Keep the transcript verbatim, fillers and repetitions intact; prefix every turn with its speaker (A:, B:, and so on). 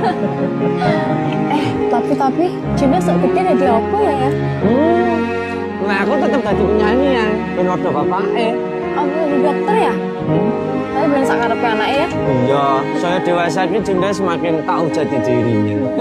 A: Eh, tapi tapi Jinda sok gede jadi apa ya ya?
B: Hmm, nah aku tetap jadi penyanyi ya. Penodo bapak eh.
A: Apa jadi dokter ya? Tapi bener sakarepe anaknya ya?
B: Iya, saya dewasa ini Jinda semakin tahu jati dirinya.